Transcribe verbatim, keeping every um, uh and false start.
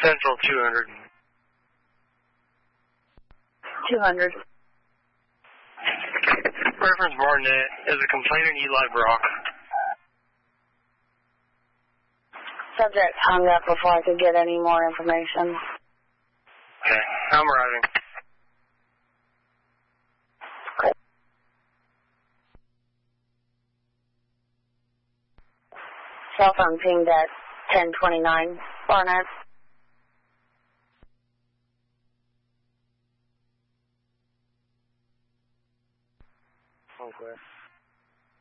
Central two hundred. two hundred. Reference Barnett. Is a complainant Eli Brock? Subject hung up before I could get any more information. Okay, I'm arriving. Cell phone pinged at ten twenty-nine. Barnett. Okay.